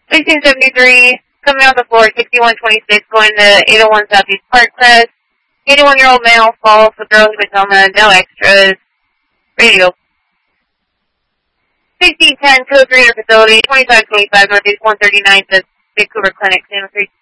1673, coming off the floor, 6126, going to 801 Southeast Park Crest. 81-year-old male, falls with girls with Tacoma, no extras. Radio. 1610, code 3 facility, 2525 Northeast 139th, Vancouver Clinic, Santa Fe.